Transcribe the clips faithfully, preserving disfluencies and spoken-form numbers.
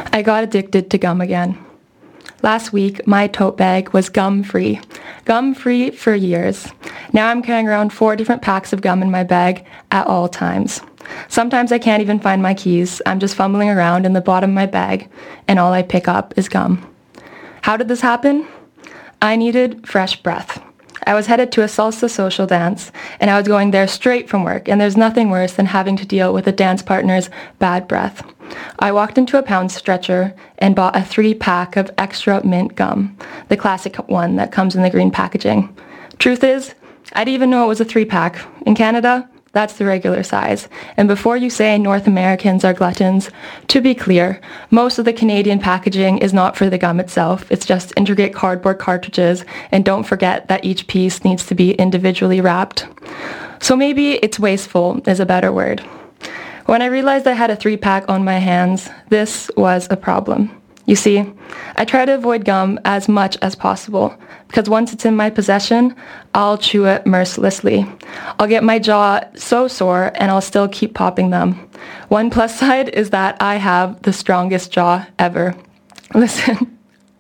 I got addicted to gum again. Last week, my tote bag was gum-free. Gum-free for years. Now I'm carrying around four different packs of gum in my bag at all times. Sometimes I can't even find my keys. I'm just fumbling around in the bottom of my bag, and all I pick up is gum. How did this happen? I needed fresh breath. I was headed to a salsa social dance, and I was going there straight from work, and there's nothing worse than having to deal with a dance partner's bad breath. I walked into a pound stretcher and bought a three-pack of extra mint gum, the classic one that comes in the green packaging. Truth is, I didn't even know it was a three-pack. In Canada, that's the regular size. And before you say North Americans are gluttons, to be clear, most of the Canadian packaging is not for the gum itself. It's just intricate cardboard cartridges, and don't forget that each piece needs to be individually wrapped. So maybe it's wasteful is a better word. When I realized I had a three-pack on my hands, this was a problem. You see, I try to avoid gum as much as possible, because once it's in my possession, I'll chew it mercilessly. I'll get my jaw so sore, and I'll still keep popping them. One plus side is that I have the strongest jaw ever. Listen.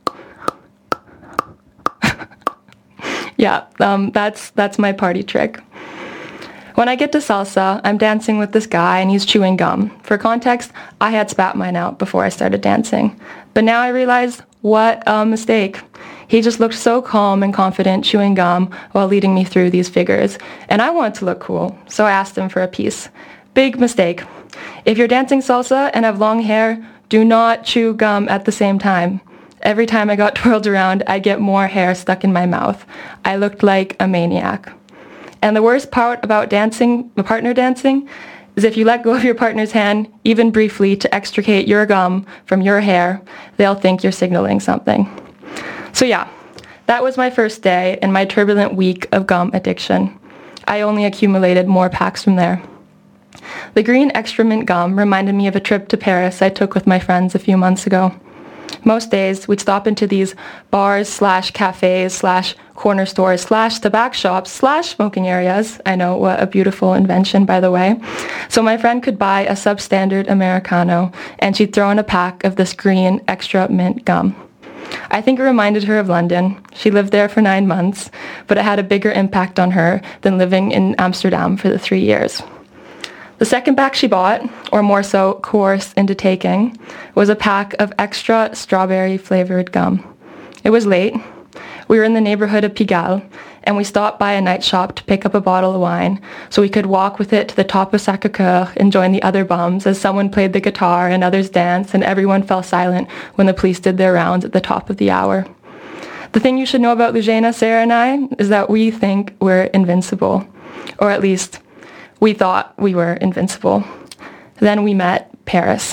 yeah, um, that's that's my party trick. When I get to salsa, I'm dancing with this guy and he's chewing gum. For context, I had spat mine out before I started dancing. But now I realize, what a mistake. He just looked so calm and confident chewing gum while leading me through these figures. And I wanted to look cool, so I asked him for a piece. Big mistake. If you're dancing salsa and have long hair, do not chew gum at the same time. Every time I got twirled around, I'd get more hair stuck in my mouth. I looked like a maniac. And the worst part about dancing, partner dancing, is if you let go of your partner's hand, even briefly, to extricate your gum from your hair, they'll think you're signaling something. So yeah, that was my first day in my turbulent week of gum addiction. I only accumulated more packs from there. The green extra mint gum reminded me of a trip to Paris I took with my friends a few months ago. Most days, we'd stop into these bars slash cafes slash corner stores slash tobacco shops slash smoking areas. I know, what a beautiful invention, by the way. So my friend could buy a substandard Americano, and she'd throw in a pack of this green extra mint gum. I think it reminded her of London. She lived there for nine months, but it had a bigger impact on her than living in Amsterdam for the three years. The second pack she bought, or more so coerced into taking, was a pack of extra strawberry-flavored gum. It was late. We were in the neighborhood of Pigalle, and we stopped by a night shop to pick up a bottle of wine so we could walk with it to the top of Sacré-Cœur and join the other bums as someone played the guitar and others danced and everyone fell silent when the police did their rounds at the top of the hour. The thing you should know about Lugena, Sarah, and I is that we think we're invincible, or at least we thought we were invincible. Then we met Paris.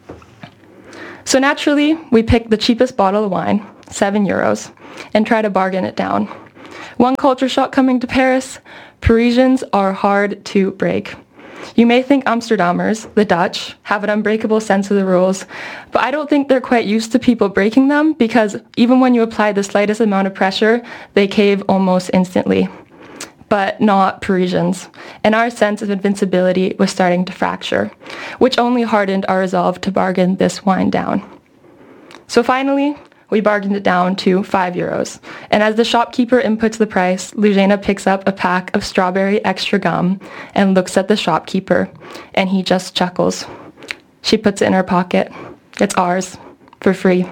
So naturally, we picked the cheapest bottle of wine, seven euros, and tried to bargain it down. One culture shock coming to Paris: Parisians are hard to break. You may think Amsterdammers, the Dutch, have an unbreakable sense of the rules, but I don't think they're quite used to people breaking them, because even when you apply the slightest amount of pressure, they cave almost instantly. But not Parisians, and our sense of invincibility was starting to fracture, which only hardened our resolve to bargain this wine down. So finally, we bargained it down to five euros, and as the shopkeeper inputs the price, Lugena picks up a pack of strawberry extra gum and looks at the shopkeeper, and he just chuckles. She puts it in her pocket. It's ours, for free.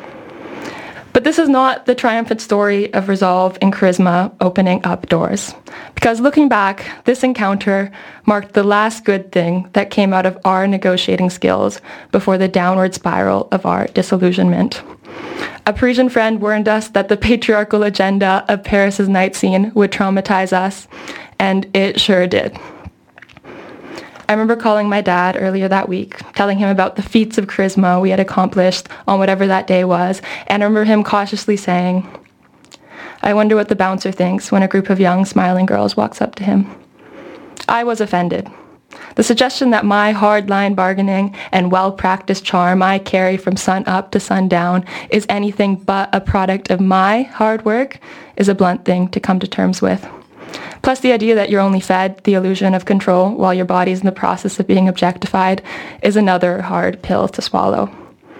But this is not the triumphant story of resolve and charisma opening up doors. Because looking back, this encounter marked the last good thing that came out of our negotiating skills before the downward spiral of our disillusionment. A Parisian friend warned us that the patriarchal agenda of Paris's night scene would traumatize us, and it sure did. I remember calling my dad earlier that week, telling him about the feats of charisma we had accomplished on whatever that day was, and I remember him cautiously saying, "I wonder what the bouncer thinks when a group of young, smiling girls walks up to him." I was offended. The suggestion that my hard-line bargaining and well-practiced charm I carry from sun up to sundown is anything but a product of my hard work is a blunt thing to come to terms with. Plus, the idea that you're only fed the illusion of control while your body's in the process of being objectified is another hard pill to swallow.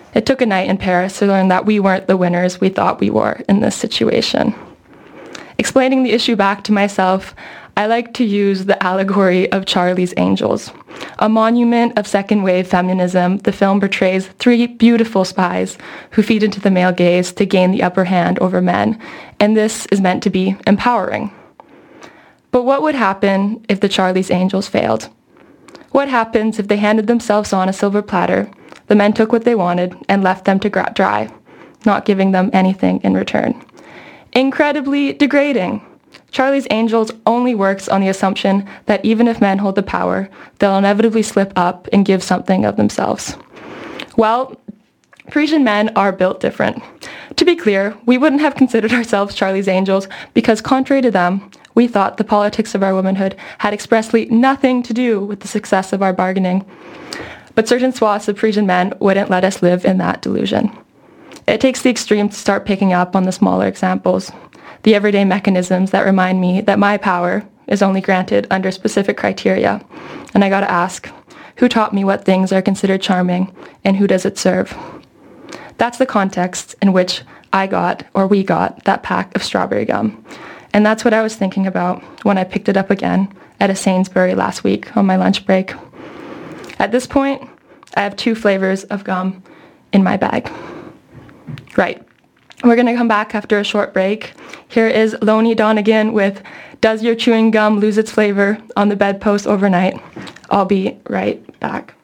It took a night in Paris to learn that we weren't the winners we thought we were in this situation. Explaining the issue back to myself, I like to use the allegory of Charlie's Angels. A monument of second-wave feminism, the film portrays three beautiful spies who feed into the male gaze to gain the upper hand over men, and this is meant to be empowering. But what would happen if the Charlie's Angels failed? What happens if they handed themselves on a silver platter, the men took what they wanted, and left them to dry, not giving them anything in return? Incredibly degrading. Charlie's Angels only works on the assumption that even if men hold the power, they'll inevitably slip up and give something of themselves. Well, Parisian men are built different. To be clear, we wouldn't have considered ourselves Charlie's Angels because, contrary to them, we thought the politics of our womanhood had expressly nothing to do with the success of our bargaining. But certain swaths of Parisian men wouldn't let us live in that delusion. It takes the extreme to start picking up on the smaller examples, the everyday mechanisms that remind me that my power is only granted under specific criteria. And I gotta ask, who taught me what things are considered charming and who does it serve? That's the context in which I got, or we got, that pack of strawberry gum. And that's what I was thinking about when I picked it up again at a Sainsbury last week on my lunch break. At this point, I have two flavors of gum in my bag. Right. We're going to come back after a short break. Here is Loney Donegan with Does Your Chewing Gum Lose Its Flavor on the Bedpost Overnight? I'll be right back.